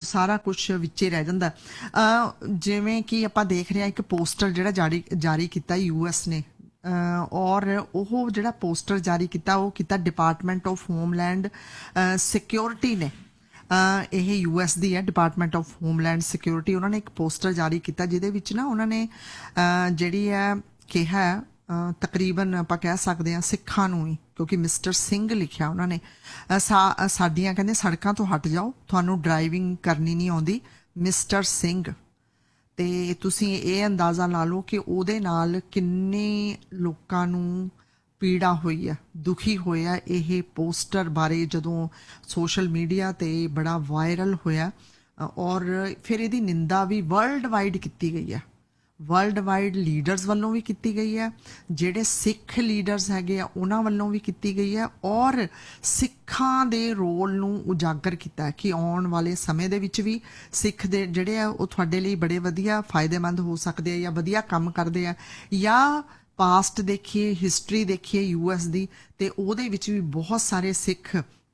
ਸਾਰਾ ਕੁਛ ਵਿੱਚੇ ਰਹਿ ਜਾਂਦਾ। ਜਿਵੇਂ ਕਿ ਆਪਾਂ ਦੇਖ ਰਹੇ ਹਾਂ ਇੱਕ ਪੋਸਟਰ ਜਿਹੜਾ ਜਾਰੀ ਕੀਤਾ US ਨੇ, ਔਰ ਉਹ ਜਿਹੜਾ ਪੋਸਟਰ ਜਾਰੀ ਕੀਤਾ ਉਹ ਕੀਤਾ ਡਿਪਾਰਟਮੈਂਟ ਆਫ ਹੋਮਲੈਂਡ ਸਿਕਿਉਰਿਟੀ ਨੇ। ਇਹ US ਦੀ ਹੈ, ਡਿਪਾਰਟਮੈਂਟ ਆਫ ਹੋਮਲੈਂਡ ਸਿਕਿਉਰਿਟੀ। ਉਹਨਾਂ ਨੇ ਇੱਕ ਪੋਸਟਰ ਜਾਰੀ ਕੀਤਾ ਜਿਹਦੇ ਵਿੱਚ ਨਾ ਉਹਨਾਂ ਨੇ ਜਿਹੜੀ ਹੈ ਕਿਹਾ ਤਕਰੀਬਨ ਆਪਾਂ ਕਹਿ ਸਕਦੇ ਹਾਂ ਸਿੱਖਾਂ ਨੂੰ ਹੀ, ਕਿਉਂਕਿ ਮਿਸਟਰ ਸਿੰਘ ਲਿਖਿਆ ਉਹਨਾਂ ਨੇ, ਸਾਡੀਆਂ ਕਹਿੰਦੇ ਸੜਕਾਂ ਤੋਂ ਹਟ ਜਾਓ, ਤੁਹਾਨੂੰ ਡਰਾਈਵਿੰਗ ਕਰਨੀ ਨਹੀਂ ਆਉਂਦੀ ਮਿਸਟਰ ਸਿੰਘ। ਤੇ ਤੁਸੀਂ ਇਹ ਅੰਦਾਜ਼ਾ ਲਾ ਲਓ ਕਿ ਉਹਦੇ ਨਾਲ ਕਿੰਨੇ ਲੋਕਾਂ ਨੂੰ ਪੀੜਾ ਹੋਈ ਆ, ਦੁਖੀ ਹੋਇਆ ਇਹ ਪੋਸਟਰ ਬਾਰੇ ਜਦੋਂ ਸੋਸ਼ਲ ਮੀਡੀਆ ਤੇ ਬੜਾ ਵਾਇਰਲ ਹੋਇਆ। ਔਰ ਫਿਰ ਇਹਦੀ ਨਿੰਦਾ ਵੀ ਵਰਲਡ ਵਾਈਡ ਕੀਤੀ ਗਈ ਹੈ, ਵਰਲਡ ਵਾਈਡ ਲੀਡਰਸ ਵੱਲੋਂ ਵੀ ਕੀਤੀ ਗਈ ਹੈ, ਜਿਹੜੇ ਸਿੱਖ ਲੀਡਰਸ ਹੈਗੇ ਆ ਉਹਨਾਂ ਵੱਲੋਂ ਵੀ ਕੀਤੀ ਗਈ ਹੈ, ਔਰ ਸਿੱਖਾਂ ਦੇ ਰੋਲ ਨੂੰ ਉਜਾਗਰ ਕੀਤਾ ਕਿ ਆਉਣ ਵਾਲੇ ਸਮੇਂ ਦੇ ਵਿੱਚ ਵੀ ਸਿੱਖ ਦੇ ਜਿਹੜੇ ਆ ਉਹ ਤੁਹਾਡੇ ਲਈ ਬੜੇ ਵਧੀਆ ਫਾਇਦੇਮੰਦ ਹੋ ਸਕਦੇ ਆ ਜਾਂ ਵਧੀਆ ਕੰਮ ਕਰਦੇ ਆ। ਜਾਂ ਪਾਸਟ ਦੇਖੀਏ, ਹਿਸਟਰੀ ਦੇਖੀਏ US ਦੀ, ਤੇ ਉਹਦੇ ਵਿੱਚ ਵੀ ਬਹੁਤ ਸਾਰੇ ਸਿੱਖ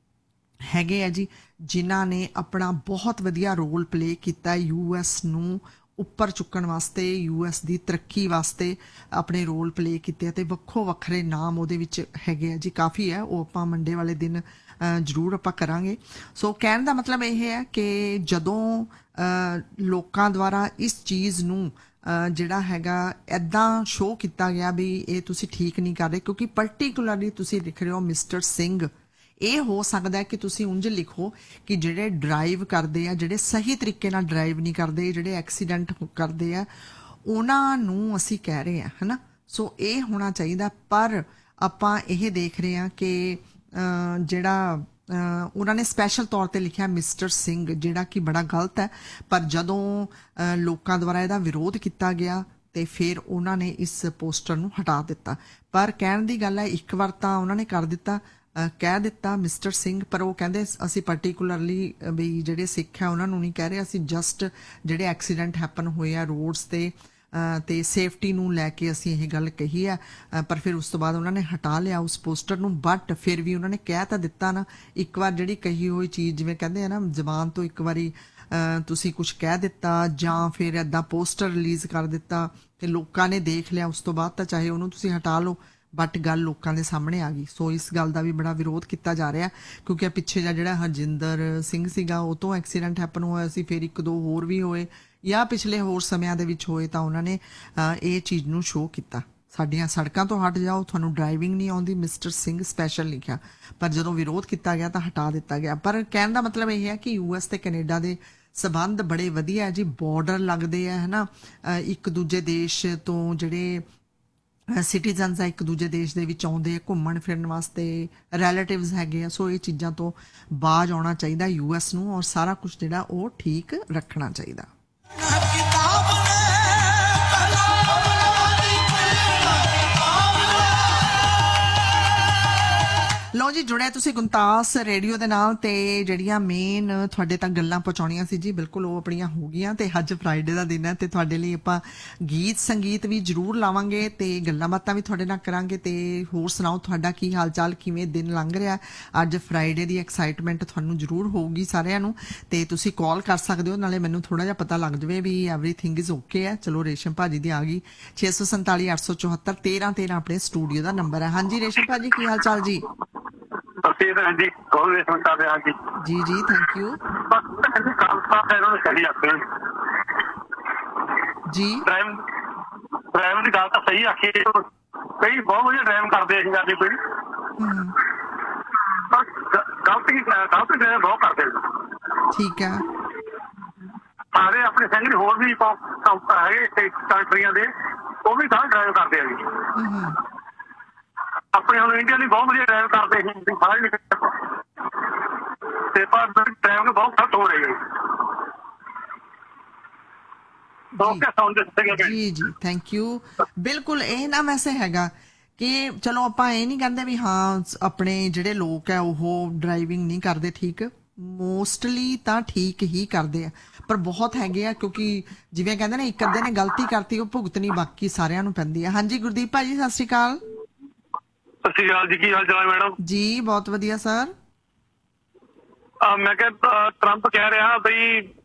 ਹੈਗੇ ਆ ਜੀ ਜਿਨ੍ਹਾਂ ਨੇ ਆਪਣਾ ਬਹੁਤ ਵਧੀਆ ਰੋਲ ਪਲੇ ਕੀਤਾ US ਨੂੰ ਉੱਪਰ ਚੁੱਕਣ ਵਾਸਤੇ, US ਦੀ ਤਰੱਕੀ ਵਾਸਤੇ ਆਪਣੇ ਰੋਲ ਪਲੇ ਕੀਤੇ। ਅਤੇ ਵੱਖੋ ਵੱਖਰੇ ਨਾਮ ਉਹਦੇ ਵਿੱਚ ਹੈਗੇ ਆ ਜੀ, ਕਾਫੀ ਹੈ, ਉਹ ਆਪਾਂ ਮੰਡੇ ਵਾਲੇ ਦਿਨ ਜ਼ਰੂਰ ਆਪਾਂ ਕਰਾਂਗੇ। ਸੋ ਕਹਿਣ ਦਾ ਮਤਲਬ ਇਹ ਹੈ ਕਿ ਜਦੋਂ ਲੋਕਾਂ ਦੁਆਰਾ ਇਸ ਚੀਜ਼ ਨੂੰ ਜਿਹੜਾ ਹੈਗਾ ਇੱਦਾਂ ਸ਼ੋਅ ਕੀਤਾ ਗਿਆ ਵੀ ਇਹ ਤੁਸੀਂ ਠੀਕ ਨਹੀਂ ਕਰ ਰਹੇ, ਕਿਉਂਕਿ ਪਰਟੀਕੁਲਰਲੀ ਤੁਸੀਂ ਲਿਖ ਰਹੇ ਹੋ ਮਿਸਟਰ ਸਿੰਘ। ਇਹ ਹੋ ਸਕਦਾ ਹੈ ਕਿ ਤੁਸੀਂ ਉਂਝ ਲਿਖੋ ਕਿ ਜਿਹੜੇ ਡਰਾਈਵ ਕਰਦੇ ਆ, ਜਿਹੜੇ ਸਹੀ ਤਰੀਕੇ ਨਾਲ ਡਰਾਈਵ ਨਹੀਂ ਕਰਦੇ, ਜਿਹੜੇ ਐਕਸੀਡੈਂਟ ਕਰਦੇ ਆ, ਉਹਨਾਂ ਨੂੰ ਅਸੀਂ ਕਹਿ ਰਹੇ ਹਾਂ, ਹੈ ਨਾ। ਸੋ ਇਹ ਹੋਣਾ ਚਾਹੀਦਾ। ਪਰ ਆਪਾਂ ਇਹ ਦੇਖ ਰਹੇ ਹਾਂ ਕਿ ਜਿਹੜਾ ਉਹਨਾਂ ਨੇ ਸਪੈਸ਼ਲ ਤੌਰ 'ਤੇ ਲਿਖਿਆ ਮਿਸਟਰ ਸਿੰਘ, ਜਿਹੜਾ ਕਿ ਬੜਾ ਗਲਤ ਹੈ। ਪਰ ਜਦੋਂ ਲੋਕਾਂ ਦੁਆਰਾ ਇਹਦਾ ਵਿਰੋਧ ਕੀਤਾ ਗਿਆ ਤੇ ਫਿਰ ਉਹਨਾਂ ਨੇ ਇਸ ਪੋਸਟਰ ਨੂੰ ਹਟਾ ਦਿੱਤਾ। ਪਰ ਕਹਿਣ ਦੀ ਗੱਲ ਹੈ, ਇੱਕ ਵਾਰ ਤਾਂ ਉਹਨਾਂ ਨੇ ਕਰ ਦਿੱਤਾ, ਕਹਿ ਦਿੱਤਾ ਮਿਸਟਰ ਸਿੰਘ, ਪਰ ਉਹ ਕਹਿੰਦੇ ਅਸੀਂ ਪਰਟੀਕੁਲਰਲੀ ਵੀ ਜਿਹੜੇ ਸਿੱਖ ਆ ਉਹਨਾਂ ਨੂੰ ਨਹੀਂ ਕਹਿ ਰਹੇ, ਅਸੀਂ ਜਸਟ ਜਿਹੜੇ ਐਕਸੀਡੈਂਟ ਹੈਪਨ ਹੋਏ ਆ ਰੋਡਸ ਤੇ ਸੇਫਟੀ ਨੂੰ ਲੈ ਕੇ ਅਸੀਂ ਇਹ ਗੱਲ ਕਹੀ ਆ। ਪਰ ਫਿਰ ਉਸ ਤੋਂ ਬਾਅਦ ਉਹਨਾਂ ਨੇ ਹਟਾ ਲਿਆ ਉਸ ਪੋਸਟਰ ਨੂੰ। ਬਟ ਫਿਰ ਵੀ ਉਹਨਾਂ ਨੇ ਕਹਿ ਤਾਂ ਦਿੱਤਾ ਨਾ, ਇੱਕ ਵਾਰ ਜਿਹੜੀ ਕਹੀ ਹੋਈ ਚੀਜ਼, ਜਿਵੇਂ ਕਹਿੰਦੇ ਆ ਨਾ ਜ਼ਬਾਨ ਤੋਂ ਇੱਕ ਵਾਰੀ ਤੁਸੀਂ ਕੁਛ ਕਹਿ ਦਿੱਤਾ ਜਾਂ ਫਿਰ ਇੱਦਾਂ ਪੋਸਟਰ ਰਿਲੀਜ਼ ਕਰ ਦਿੱਤਾ ਤੇ ਲੋਕਾਂ ਨੇ ਦੇਖ ਲਿਆ, ਉਸ ਤੋਂ ਬਾਅਦ ਤਾਂ ਚਾਹੇ ਉਹਨੂੰ ਤੁਸੀਂ ਹਟਾ ਲਓ, ਬਟ ਗੱਲ ਲੋਕਾਂ ਦੇ ਸਾਹਮਣੇ ਆ ਗਈ। ਸੋ ਇਸ ਗੱਲ ਦਾ ਵੀ ਬੜਾ ਵਿਰੋਧ ਕੀਤਾ ਜਾ ਰਿਹਾ, ਕਿਉਂਕਿ ਪਿੱਛੇ ਜਿਹੜਾ ਹਰਜਿੰਦਰ ਸਿੰਘ ਸੀਗਾ ਉਹ ਤੋਂ ਐਕਸੀਡੈਂਟ ਹੈਪਨ ਹੋਇਆ ਸੀ, ਫਿਰ ਇੱਕ ਦੋ ਹੋਰ ਵੀ ਹੋਏ ਜਾਂ ਪਿਛਲੇ ਹੋਰ ਸਮਿਆਂ ਦੇ ਵਿੱਚ ਹੋਏ, ਤਾਂ ਉਹਨਾਂ ਨੇ ਇਹ ਚੀਜ਼ ਨੂੰ ਸ਼ੋਅ ਕੀਤਾ, ਸਾਡੀਆਂ ਸੜਕਾਂ ਤੋਂ ਹਟ ਜਾਓ, ਤੁਹਾਨੂੰ ਡਰਾਈਵਿੰਗ ਨਹੀਂ ਆਉਂਦੀ ਮਿਸਟਰ ਸਿੰਘ ਸਪੈਸ਼ਲ ਲਿਖਿਆ। ਪਰ ਜਦੋਂ ਵਿਰੋਧ ਕੀਤਾ ਗਿਆ ਤਾਂ ਹਟਾ ਦਿੱਤਾ ਗਿਆ। ਪਰ ਕਹਿਣ ਦਾ ਮਤਲਬ ਇਹ ਹੈ ਕਿ US ਤੇ ਕੈਨੇਡਾ ਦੇ ਸਬੰਧ ਬੜੇ ਵਧੀਆ ਜੀ, ਬਾਰਡਰ ਲੱਗਦੇ ਆ, ਹੈ ਨਾ, ਇੱਕ ਦੂਜੇ ਦੇਸ਼ ਤੋਂ ਜਿਹੜੇ ਸਿਟੀਜ਼ਨਸ ਆ ਇੱਕ ਦੂਜੇ ਦੇਸ਼ ਦੇ ਵਿੱਚ ਆਉਂਦੇ ਘੁੰਮਣ ਫਿਰਨ ਵਾਸਤੇ, ਰਿਲੇਟਿਵਸ ਹੈਗੇ ਆ। ਸੋ ਇਹ ਚੀਜ਼ਾਂ ਤੋਂ ਬਾਜ਼ ਆਉਣਾ ਚਾਹੀਦਾ US ਨੂੰ, ਔਰ ਸਾਰਾ ਕੁਛ ਜਿਹੜਾ ਉਹ ਠੀਕ ਰੱਖਣਾ ਚਾਹੀਦਾ। ਲਓ ਜੀ, ਜੁੜਿਆ ਤੁਸੀਂ ਗੁਣਤਾਸ ਰੇਡੀਓ ਦੇ ਨਾਲ, ਤੇ ਜਿਹੜੀਆਂ ਮੇਨ ਤੁਹਾਡੇ ਤੱਕ ਗੱਲਾਂ ਪਹੁੰਚਾਉਣੀਆਂ ਸੀ ਜੀ, ਬਿਲਕੁਲ ਉਹ ਆਪਣੀਆਂ ਹੋ ਗਈਆਂ। ਤੇ ਅੱਜ ਫਰਾਈਡੇ ਦਾ ਦਿਨ ਹੈ ਤੇ ਤੁਹਾਡੇ ਲਈ ਆਪਾਂ ਗੀਤ ਸੰਗੀਤ ਵੀ ਜ਼ਰੂਰ ਲਾਵਾਂਗੇ ਤੇ ਗੱਲਾਂ ਬਾਤਾਂ ਵੀ ਤੁਹਾਡੇ ਨਾਲ ਕਰਾਂਗੇ। ਤੇ ਹੋਰ ਸੁਣਾਓ, ਤੁਹਾਡਾ ਕੀ ਹਾਲ ਚਾਲ, ਕਿਵੇਂ ਦਿਨ ਲੰਘ ਰਿਹਾ? ਅੱਜ ਫਰਾਈਡੇ ਦੀ ਐਕਸਾਈਟਮੈਂਟ ਤੁਹਾਨੂੰ ਜ਼ਰੂਰ ਹੋਊਗੀ ਸਾਰਿਆਂ ਨੂੰ, ਤੇ ਤੁਸੀਂ ਕਾਲ ਕਰ ਸਕਦੇ ਹੋ, ਨਾਲੇ ਮੈਨੂੰ ਥੋੜਾ ਜਿਹਾ ਪਤਾ ਲੱਗ ਜਾਵੇ ਵੀ ਐਵਰੀਥਿੰਗ ਇਜ਼ ਓਕੇ ਹੈ। ਚਲੋ, ਰੇਸ਼ਮ ਭਾਜੀ ਦੀ ਆ ਗਈ 647 874 1313 ਆਪਣੇ ਸਟੂਡੀਓ ਦਾ ਨੰਬਰ ਹੈ। ਹਾਂਜੀ ਰੇਸ਼ਮ ਭਾਜੀ, ਕੀ ਹਾਲ ਚਾਲ ਜੀ? ਜੀ ਜੀ, ਥੈਂਕ ਯੂ ਜੀ। ਡਰਾਈਵਰ ਦੀ ਗੱਲ ਤਾਂ ਸਹੀ ਆਖੀ, ਕਈ ਬਹੁਤ ਵਧੀਆ ਡਰਾਈਵ ਕਰਦੇ ਅਸੀਂ ਕਰਦੇ ਕੋਈ, ਪਰ ਗਲਤ ਡਰਾਈਵਰ ਬਹੁਤ ਕਰਦੇ। ਠੀਕ ਹੈ। ਸਾਰੇ ਆਪਣੇ ਸਿੰਘ ਹੋਰ ਵੀ ਹੈਗੇ ਕੰਟਰੀਆਂ ਦੇ, ਉਹ ਵੀ ਗਲਤ ਡਰਾਈਵ ਕਰਦੇ ਆ ਜੀ। ਆਪਣੇ ਹੁਣ ਇੰਡੀਆ ਦੀ ਬਹੁਤ ਵਧੀਆ ਡਰਾਈਵ ਕਰਦੇ ਸੀ ਸਾਰੇ, ਤੇ ਪਰ ਡਰਾਈਵਿੰਗ ਬਹੁਤ ਘੱਟ ਹੋ ਰਹੀ ਹੈ। ਜੀ ਜੀ, ਥੈਂਕ ਯੂ। ਬਿਲਕੁਲ ਇਹ ਨਾ ਵੈਸੇ ਹੈਗਾ ਕਿ ਚਲੋ ਆਪਾਂ ਇਹ ਨਹੀਂ ਕਹਿੰਦੇ ਵੀ ਹਾਂ ਆਪਣੇ ਜਿਹੜੇ ਲੋਕ ਹੈ ਉਹ ਡਰਾਈਵਿੰਗ ਨਹੀਂ ਕਰਦੇ ਠੀਕ, ਮੋਸਟਲੀ ਤਾਂ ਠੀਕ ਹੀ ਕਰਦੇ ਆ, ਪਰ ਬਹੁਤ ਹੈਗੇ ਆ, ਕਿਉਂਕਿ ਜਿਵੇਂ ਕਹਿੰਦੇ ਨੇ ਇੱਕ ਅੱਧੇ ਨੇ ਗਲਤੀ ਕਰਤੀ ਉਹ ਭੁਗਤਣੀ ਬਾਕੀ ਸਾਰਿਆਂ ਨੂੰ ਪੈਂਦੀ ਹੈ। ਹਾਂਜੀ ਗੁਰਦੀਪ ਭਾਜੀ, ਸਤਿ ਸ਼੍ਰੀ ਅਕਾਲ। ਸਤਿ ਸ਼੍ਰੀ ਅਕਾਲ ਜੀ, ਕੀ ਹਾਲ ਚਾਲ ਮੈਡਮ? ਜੀ ਬਹੁਤ ਵਧੀਆ ਸਰ। ਮੈਂ ਕਿਹਾ ਟਰੰਪ ਕਹਿ ਰਿਹਾ ਬਈ